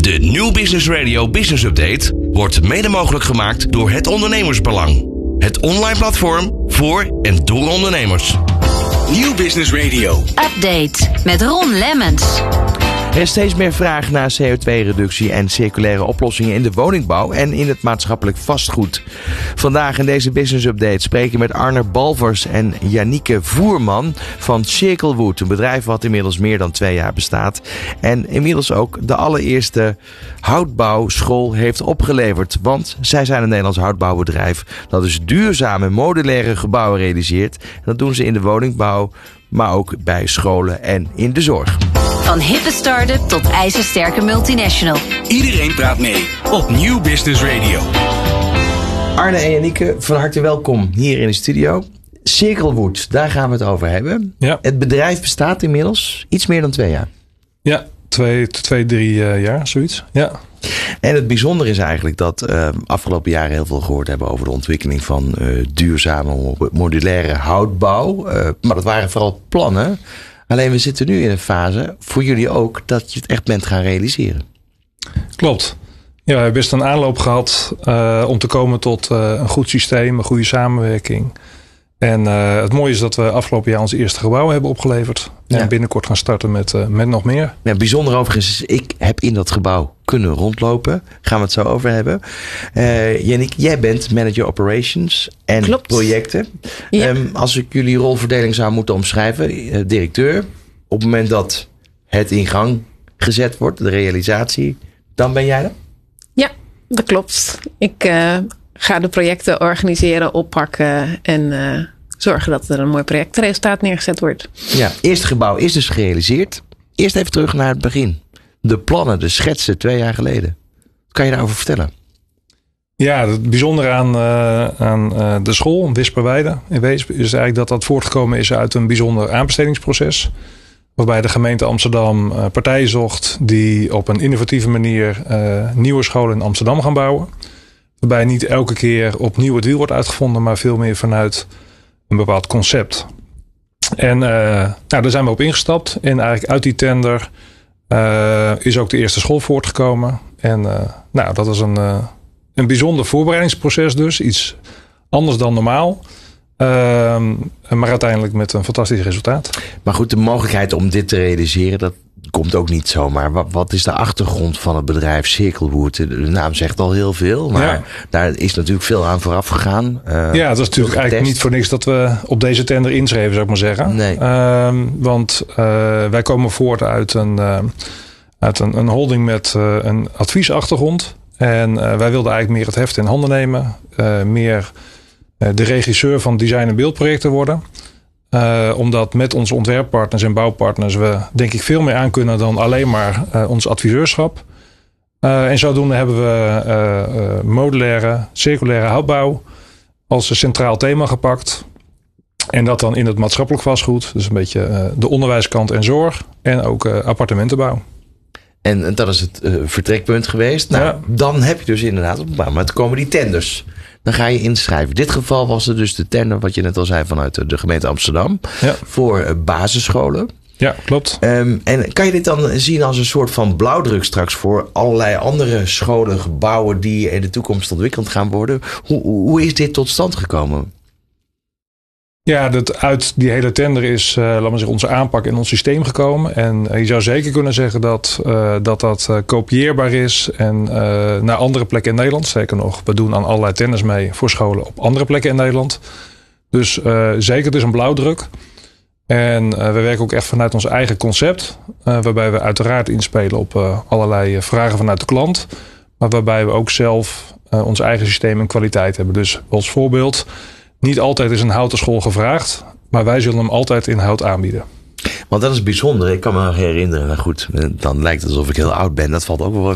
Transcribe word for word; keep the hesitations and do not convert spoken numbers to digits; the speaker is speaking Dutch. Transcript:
De Nieuw Business Radio Business Update wordt mede mogelijk gemaakt door Het Ondernemersbelang. Het online platform voor en door ondernemers. Nieuw Business Radio. Update met Ron Lemmens. Er is steeds meer vraag naar C O twee reductie en circulaire oplossingen in de woningbouw en in het maatschappelijk vastgoed. Vandaag in deze Business Update spreken we met Arner Balvers en Janieke Voerman van Circlewood. Een bedrijf wat inmiddels meer dan twee jaar bestaat. En inmiddels ook de allereerste houtbouwschool heeft opgeleverd. Want zij zijn een Nederlands houtbouwbedrijf dat dus duurzame modulaire gebouwen realiseert. En dat doen ze in de woningbouw, maar ook bij scholen en in de zorg. Van hippe start-up tot ijzersterke multinational. Iedereen praat mee op Nieuw Business Radio. Arne en Janieke, van harte welkom hier in de studio. Circlewood, daar gaan we het over hebben. Ja. Het bedrijf bestaat inmiddels iets meer dan twee jaar. Ja, twee, twee drie uh, jaar, zoiets. Ja. En het bijzondere is eigenlijk dat we uh, afgelopen jaren heel veel gehoord hebben over de ontwikkeling van uh, duurzame modulaire houtbouw. Uh, maar dat waren vooral plannen. Alleen we zitten nu in een fase, voor jullie ook, dat je het echt bent gaan realiseren. Klopt. Ja, we hebben best een aanloop gehad uh, om te komen tot uh, een goed systeem, een goede samenwerking. En uh, het mooie is dat we afgelopen jaar ons eerste gebouw hebben opgeleverd. Ja. En binnenkort gaan starten met, uh, met nog meer. Ja, bijzonder overigens is, ik heb in dat gebouw kunnen rondlopen. Gaan we het zo over hebben. Uh, Janiek, jij bent manager operations en Klopt. projecten. Ja. Um, als ik jullie rolverdeling zou moeten omschrijven. Uh, directeur, op het moment dat het in gang gezet wordt, de realisatie, dan ben jij er? Ja, dat klopt. Ik uh, ga de projecten organiseren, oppakken en uh, zorgen dat er een mooi projectresultaat neergezet wordt. Ja, eerste gebouw is dus gerealiseerd. Eerst even terug naar het begin. De plannen, de schetsen twee jaar geleden. Wat kan je daarover vertellen? Ja, het bijzondere aan, uh, aan uh, de school, Wisperweide in Weesp, is eigenlijk dat dat voortgekomen is uit een bijzonder aanbestedingsproces. Waarbij de gemeente Amsterdam uh, partijen zocht die op een innovatieve manier uh, nieuwe scholen in Amsterdam gaan bouwen. Waarbij niet elke keer opnieuw het wiel wordt uitgevonden, maar veel meer vanuit een bepaald concept. En uh, nou, daar zijn we op ingestapt. En eigenlijk uit die tender uh, is ook de eerste school voortgekomen. En uh, nou, dat is een, uh, een bijzonder voorbereidingsproces dus. Iets anders dan normaal. Uh, maar uiteindelijk met een fantastisch resultaat. Maar goed, de mogelijkheid om dit te realiseren, dat komt ook niet zomaar. Wat, wat is de achtergrond van het bedrijf Circlewood? De naam zegt al heel veel, maar ja. Daar is natuurlijk veel aan vooraf gegaan. Uh, ja, het is natuurlijk eigenlijk niet voor niks dat we op deze tender inschreven, zou ik maar zeggen. Nee. Uh, want uh, wij komen voort uit een, uh, uit een, een holding met uh, een adviesachtergrond. En uh, wij wilden eigenlijk meer het heft in handen nemen. Uh, meer uh, de regisseur van design- en beeldprojecten worden. Uh, omdat met onze ontwerppartners en bouwpartners we denk ik veel meer aan kunnen dan alleen maar uh, ons adviseurschap. Uh, en zodoende hebben we uh, uh, modulaire, circulaire houtbouw als centraal thema gepakt. En dat dan in het maatschappelijk vastgoed. Dus een beetje uh, de onderwijskant en zorg. En ook uh, appartementenbouw. En dat is het uh, vertrekpunt geweest. Nou, ja. Dan heb je dus inderdaad op de baan. Maar dan komen die tenders. Dan ga je inschrijven. In dit geval was er dus de tender, wat je net al zei, vanuit de gemeente Amsterdam. Ja. Voor uh, basisscholen. Ja, klopt. Um, en kan je dit dan zien als een soort van blauwdruk straks voor allerlei andere scholen, gebouwen die in de toekomst ontwikkeld gaan worden? Hoe, hoe is dit tot stand gekomen? Ja, dat uit die hele tender is, uh, laten we zeggen, onze aanpak en ons systeem gekomen. En uh, je zou zeker kunnen zeggen dat uh, dat, dat uh, kopieerbaar is en uh, naar andere plekken in Nederland. Zeker nog, we doen aan allerlei tenders mee voor scholen op andere plekken in Nederland. Dus uh, zeker, het is een blauwdruk. En uh, we werken ook echt vanuit ons eigen concept. Uh, waarbij we uiteraard inspelen op uh, allerlei vragen vanuit de klant. Maar waarbij we ook zelf uh, ons eigen systeem en kwaliteit hebben. Dus als voorbeeld, niet altijd is een houten school gevraagd. Maar wij zullen hem altijd in hout aanbieden. Want dat is bijzonder. Ik kan me nog herinneren. Nou goed, dan lijkt het alsof ik heel oud ben. Dat valt ook wel